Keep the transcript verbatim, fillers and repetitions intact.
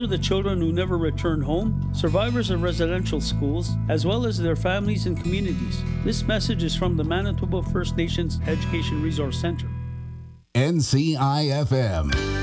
The children who never returned home, survivors of residential schools, as well as their families and communities. This message is from the Manitoba First Nations Education Resource Center. N C I F M.